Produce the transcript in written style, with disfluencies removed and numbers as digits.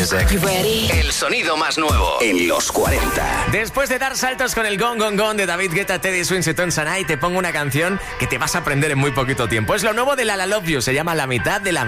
music. You ready? El sonido más nuevo en los 40. Después de dar saltos con el Gone Gone Gone de David Guetta, Teddy Swims y Tones and I, te pongo una canción que te vas a aprender en muy poquito tiempo. Es lo nuevo de La La Love You, se llama La mitad de la